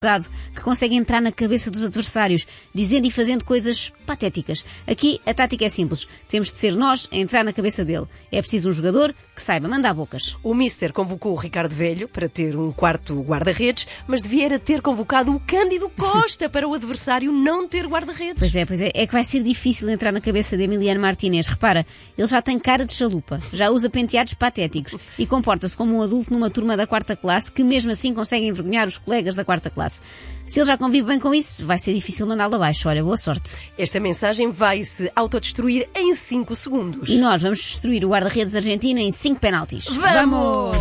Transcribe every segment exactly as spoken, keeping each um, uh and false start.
que consegue entrar na cabeça dos adversários, dizendo e fazendo coisas patéticas. Aqui a tática é simples. Temos de ser nós a entrar na cabeça dele. É preciso um jogador que saiba mandar bocas. O Mister convocou o Ricardo Velho para ter um quarto guarda-redes, mas devia era ter convocado o Cândido Costa para o adversário não ter guarda-redes. Pois é, pois é. É que vai ser difícil entrar na cabeça de Emiliano Martínez. Repara, ele já tem cara de chalupa, já usa penteados patéticos e comporta-se como um adulto numa turma da quarta classe que mesmo assim consegue envergonhar os colegas da quarta classe. Se ele já convive bem com isso, vai ser difícil mandá-lo abaixo. Olha, boa sorte. Esta mensagem vai-se autodestruir em cinco segundos. E nós vamos destruir o guarda-redes argentino em cinco penaltis. Vamos!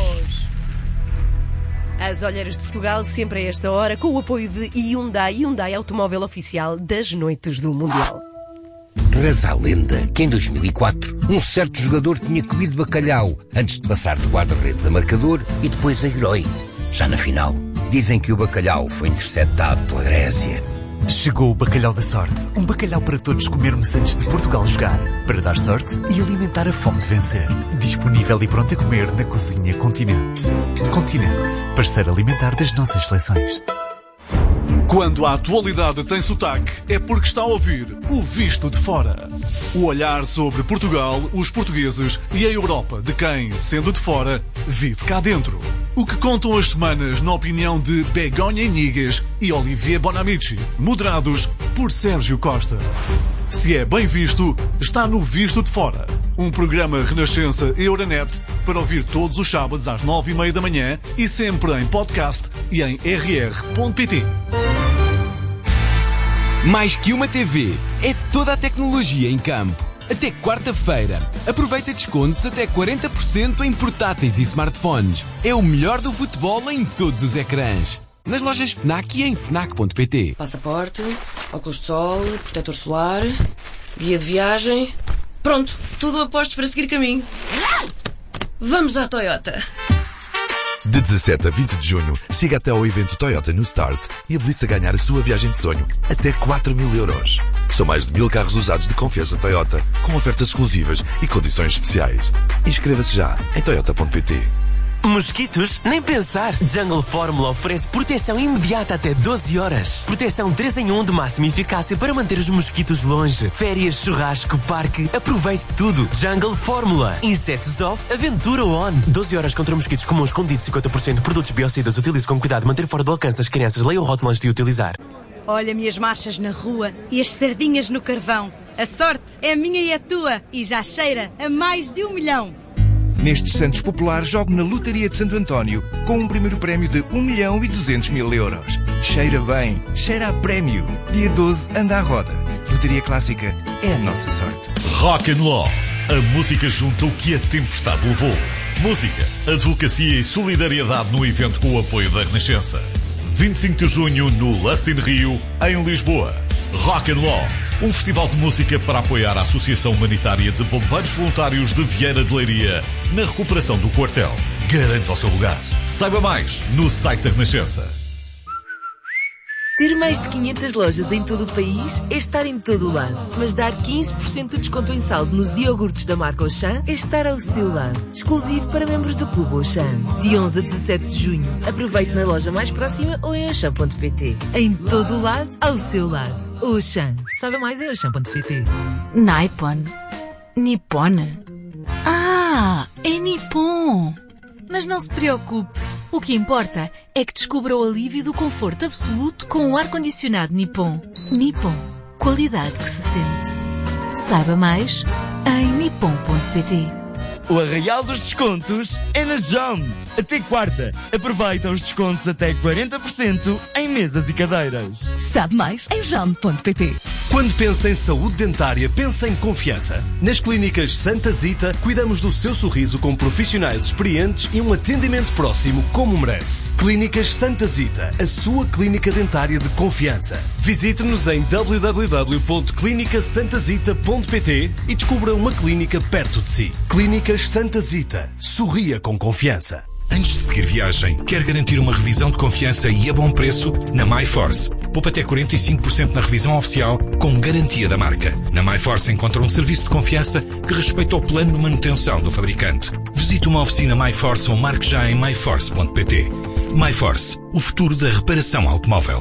As olheiras de Portugal, sempre a esta hora, com o apoio de Hyundai, Hyundai automóvel oficial das noites do Mundial. Reza a lenda que em dois mil e quatro um certo jogador tinha comido bacalhau antes de passar de guarda-redes a marcador e depois a herói. Já na final, dizem que o bacalhau foi interceptado pela Grécia. Chegou o bacalhau da sorte. Um bacalhau para todos comermos antes de Portugal jogar. Para dar sorte e alimentar a fome de vencer. Disponível e pronto a comer na Cozinha Continente. Continente, parceiro alimentar das nossas seleções. Quando a atualidade tem sotaque, é porque está a ouvir o Visto de Fora. O olhar sobre Portugal, os portugueses e a Europa de quem, sendo de fora, vive cá dentro. O que contam as semanas na opinião de Begonha Inigas e Olivier Bonamici, moderados por Sérgio Costa. Se é bem visto, está no Visto de Fora. Um programa Renascença Euronet para ouvir todos os sábados às nove e meia da manhã e sempre em podcast e em r r ponto p t. Mais que uma T V, é toda a tecnologia em campo. Até quarta-feira. Aproveita descontos até quarenta por cento em portáteis e smartphones. É o melhor do futebol em todos os ecrãs. Nas lojas FNAC e em fnac ponto p t. Passaporte, óculos de sol, protetor solar, guia de viagem. Pronto, tudo a postos para seguir caminho. Vamos à Toyota. De dezassete a vinte de junho, siga até ao evento Toyota New Start e habilite-se a ganhar a sua viagem de sonho, até quatro mil euros. São mais de mil carros usados de confiança Toyota, com ofertas exclusivas e condições especiais. Inscreva-se já em toyota ponto p t. Mosquitos? Nem pensar! Jungle Fórmula oferece proteção imediata até doze horas. Proteção três em um de máxima eficácia para manter os mosquitos longe. Férias, churrasco, parque, aproveite tudo. Jungle Fórmula. Insetos off, aventura on. doze horas contra mosquitos comuns, escondidos cinquenta por cento. Produtos biocidas. Utilize com cuidado. Manter fora do alcance das crianças. Leia o rótulo antes de utilizar. Olha-me as marchas na rua e as sardinhas no carvão. A sorte é minha e a tua. E já cheira a mais de um milhão. Nestes Santos Populares, jogo na Lotaria de Santo António com um primeiro prémio de um milhão e duzentos mil euros. Cheira bem, cheira a prémio. Dia doze, anda à roda. Lotaria Clássica é a nossa sorte. Rock and Law. A música junta o que a tempestade levou. Música, advocacia e solidariedade no evento com o apoio da Renascença. vinte e cinco de junho no Lust in Rio, em Lisboa. Rock and Law. Um festival de música para apoiar a Associação Humanitária de Bombeiros Voluntários de Vieira de Leiria na recuperação do quartel. Garanta o seu lugar. Saiba mais no site da Renascença. Ter mais de quinhentas lojas em todo o país é estar em todo o lado. Mas dar quinze por cento de desconto em saldo nos iogurtes da marca Auchan é estar ao seu lado. Exclusivo para membros do Clube Auchan. De onze a dezassete de junho. Aproveite na loja mais próxima ou em auchan ponto p t. Em todo o lado, ao seu lado. Auchan. Saiba mais em auchan ponto p t. Nippon. Nippon. Ah, é Nippon. Mas não se preocupe. O que importa é que descubra o alívio do conforto absoluto com o ar-condicionado Nippon. Nippon. Qualidade que se sente. Saiba mais em nippon ponto p t. O arraial dos descontos é na Jam. Até quarta. Aproveita os descontos até quarenta por cento em mesas e cadeiras. Sabe mais em jam ponto p t. Quando pensa em saúde dentária, pensa em confiança. Nas clínicas Santa Zita, cuidamos do seu sorriso com profissionais experientes e um atendimento próximo como merece. Clínicas Santa Zita, a sua clínica dentária de confiança. Visite-nos em w w w ponto clínica santazita ponto p t e descubra uma clínica perto de si. Clínicas Santa Zita. Sorria com confiança. Antes de seguir viagem, quer garantir uma revisão de confiança e a bom preço? Na MyForce. poupa até quarenta e cinco por cento na revisão oficial com garantia da marca. Na MyForce encontra um serviço de confiança que respeita o plano de manutenção do fabricante. Visite uma oficina MyForce ou marque já em myforce ponto pt. MyForce, o futuro da reparação automóvel.